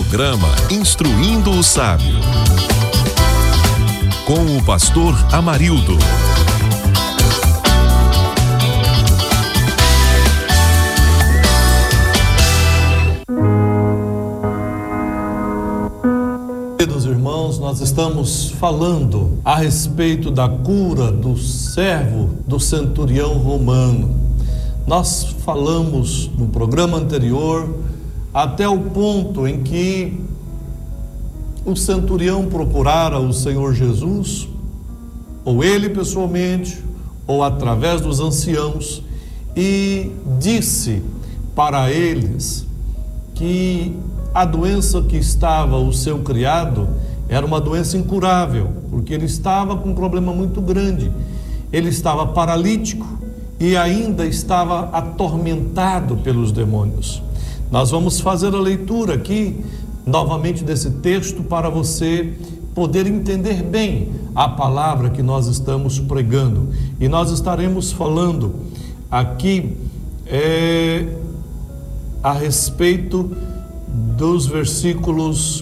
Programa Instruindo o Sábio, com o pastor Amarildo. Queridos irmãos, nós estamos falando a respeito da cura do servo do centurião romano. Nós falamos no programa anterior até o ponto em que o centurião procurara o Senhor Jesus, ou ele pessoalmente, ou através dos anciãos, e disse para eles que a doença que estava o seu criado era uma doença incurável, porque ele estava com um problema muito grande. Ele estava paralítico e ainda estava atormentado pelos demônios. Nós vamos fazer a leitura aqui, novamente, desse texto para você poder entender bem a palavra que nós estamos pregando. E nós estaremos falando aqui a respeito dos versículos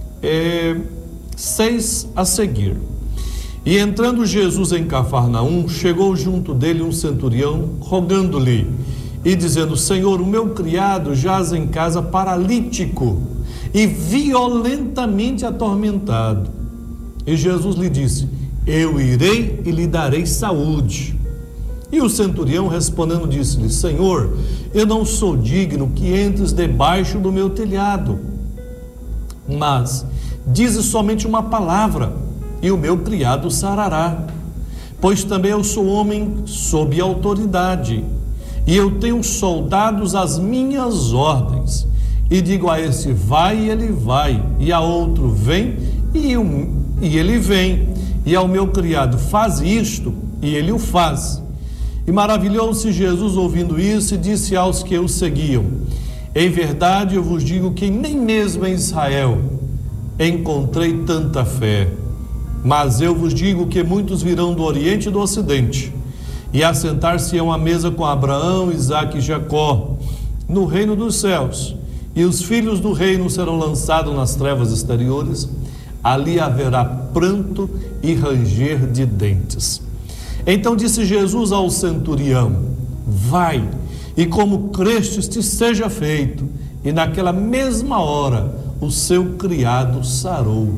6 a seguir. E entrando Jesus em Cafarnaum, chegou junto dele um centurião, rogando-lhe e dizendo: Senhor, o meu criado jaz em casa paralítico e violentamente atormentado. E Jesus lhe disse: eu irei e lhe darei saúde. E o centurião respondendo disse-lhe: Senhor, eu não sou digno que entres debaixo do meu telhado, mas dize somente uma palavra e o meu criado sarará. Pois também eu sou homem sob autoridade, e eu tenho soldados às minhas ordens, e digo a esse: vai, e ele vai, e a outro: vem, e ele vem, e ao meu criado: faz isto, e ele o faz. E maravilhou-se Jesus ouvindo isso, e disse aos que o seguiam: em verdade eu vos digo que nem mesmo em Israel encontrei tanta fé. Mas eu vos digo que muitos virão do Oriente e do Ocidente, e assentar-se-ão à mesa com Abraão, Isaque e Jacó, no reino dos céus. E os filhos do reino serão lançados nas trevas exteriores, ali haverá pranto e ranger de dentes. Então disse Jesus ao centurião: vai, e como crestes te seja feito. E naquela mesma hora o seu criado sarou.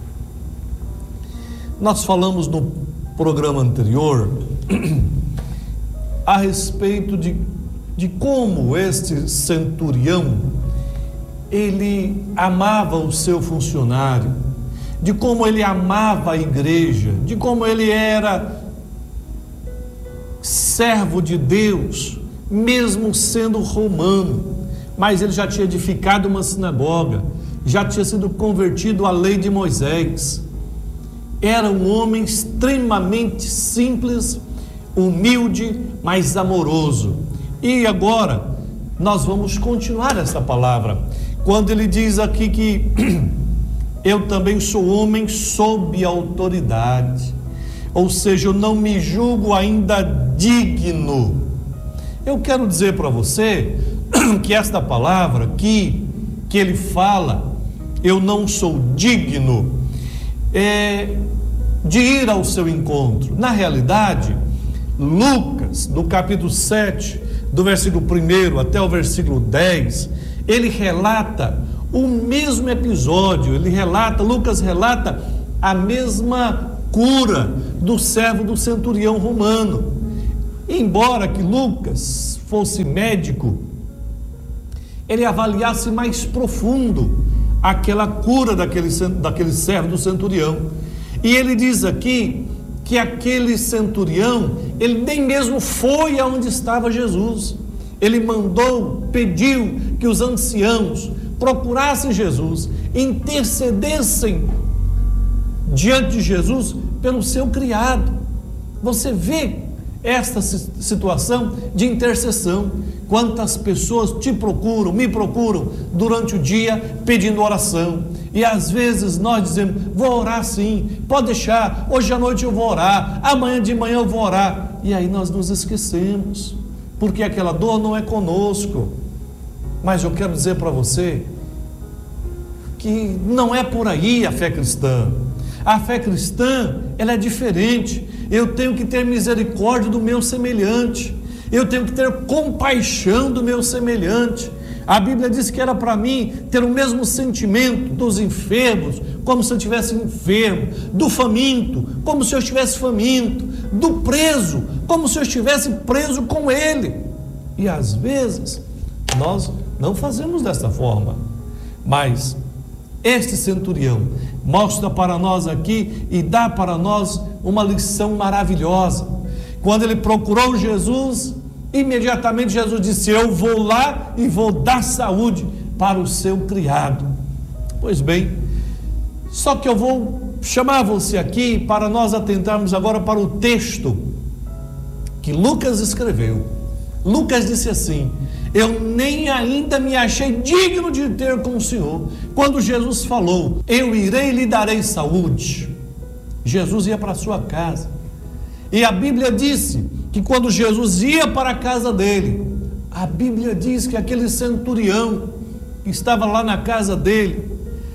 Nós falamos no programa anterior a respeito de como este centurião, ele amava o seu funcionário, de como ele amava a igreja, de como ele era servo de Deus, mesmo sendo romano, mas ele já tinha edificado uma sinagoga, já tinha sido convertido à lei de Moisés. Era um homem extremamente simples, humilde, mas amoroso. E agora nós vamos continuar essa palavra, quando ele diz aqui que eu também sou homem sob autoridade, ou seja, eu não me julgo ainda digno. Eu quero dizer para você que esta palavra que ele fala, eu não sou digno, de ir ao seu encontro. Na realidade, Lucas, no capítulo 7, do versículo 1 até o versículo 10, ele relata o mesmo episódio, Lucas relata a mesma cura do servo do centurião romano. Embora que Lucas fosse médico, ele avaliasse mais profundo aquela cura daquele servo do centurião. E ele diz aqui que aquele centurião, ele nem mesmo foi aonde estava Jesus. Ele pediu que os anciãos procurassem Jesus, intercedessem diante de Jesus pelo seu criado. Você vê esta situação de intercessão. Quantas pessoas me procuram durante o dia pedindo oração. E às vezes nós dizemos: vou orar sim, pode deixar, hoje à noite eu vou orar, amanhã de manhã eu vou orar. E aí nós nos esquecemos, porque aquela dor não é conosco. Mas eu quero dizer para você que não é por aí a fé cristã. A fé cristã, ela é diferente. Eu tenho que ter misericórdia do meu semelhante. Eu tenho que ter compaixão do meu semelhante. A Bíblia diz que era para mim ter o mesmo sentimento dos enfermos, como se eu estivesse enfermo, do faminto, como se eu estivesse faminto, do preso, como se eu estivesse preso com ele. E às vezes nós não fazemos dessa forma, mas este centurião mostra para nós aqui e dá para nós uma lição maravilhosa. Quando ele procurou Jesus, imediatamente Jesus disse: eu vou lá e vou dar saúde para o seu criado. Pois bem, só que eu vou chamar você aqui para nós atentarmos agora para o texto que Lucas escreveu. Lucas disse assim: eu nem ainda me achei digno de ter com o Senhor. Quando Jesus falou: eu irei e lhe darei saúde, Jesus ia para a sua casa. E a Bíblia disse que quando Jesus ia para a casa dele, a Bíblia diz que aquele centurião que estava lá na casa dele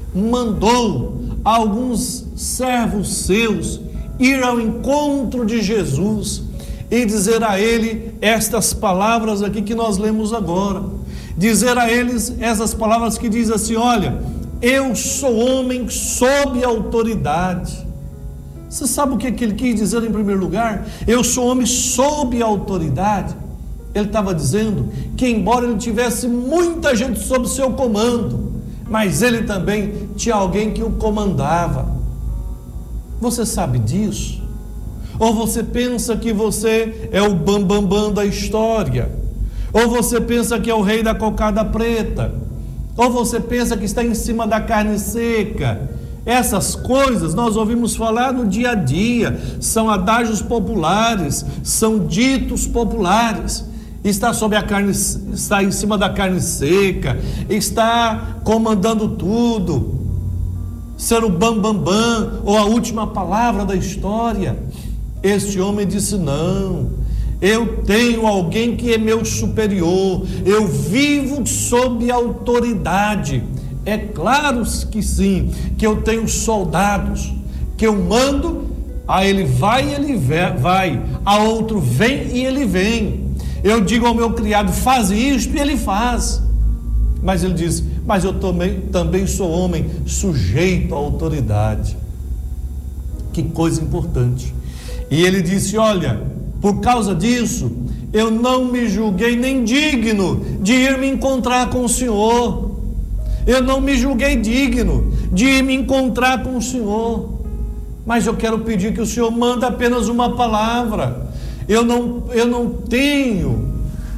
mandou alguns servos seus ir ao encontro de Jesus e dizer a ele estas palavras aqui que nós lemos agora. Dizer a eles essas palavras que diz assim: olha, eu sou homem sob autoridade. Você sabe o que ele quis dizer em primeiro lugar? Eu sou homem sob autoridade. Ele estava dizendo que embora ele tivesse muita gente sob seu comando, mas ele também tinha alguém que o comandava. Você sabe disso? Ou você pensa que você é o bambambam da história? Ou você pensa que é o rei da cocada preta? Ou você pensa que está em cima da carne seca? Essas coisas nós ouvimos falar no dia a dia, são adágios populares, são ditos populares. Está sobre a carne, está em cima da carne seca, está comandando tudo, ser o bambambam ou a última palavra da história. Este homem disse: não, eu tenho alguém que é meu superior, eu vivo sob autoridade. É claro que sim, que eu tenho soldados, que eu mando, a ele vai e ele vai, a outro vem e ele vem. Eu digo ao meu criado: faz isto, e ele faz. Mas ele diz: mas eu também sou homem sujeito à autoridade. Que coisa importante. E ele disse: olha, por causa disso, eu não me julguei nem digno de ir me encontrar com o Senhor. Eu não me julguei digno de ir me encontrar com o Senhor. Mas eu quero pedir que o Senhor mande apenas uma palavra. Eu não tenho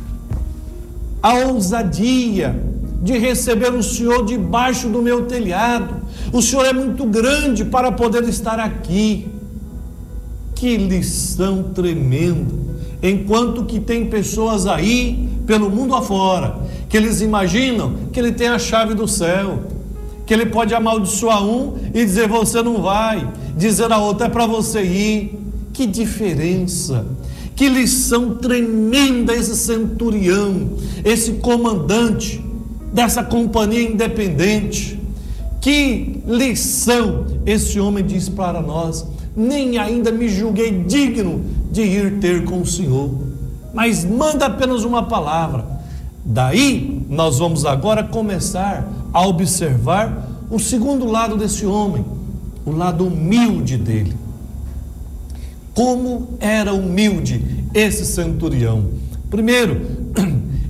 a ousadia de receber o Senhor debaixo do meu telhado. O Senhor é muito grande para poder estar aqui. Que lição tremenda. Enquanto que tem pessoas aí, pelo mundo afora, que eles imaginam que ele tem a chave do céu, que ele pode amaldiçoar um e dizer: você não vai, dizer a outro: é para você ir. Que diferença, que lição tremenda esse centurião, esse comandante dessa companhia independente. Que lição esse homem diz para nós: nem ainda me julguei digno de ir ter com o Senhor, mas manda apenas uma palavra. Daí nós vamos agora começar a observar o segundo lado desse homem, o lado humilde dele. Como era humilde esse centurião? Primeiro,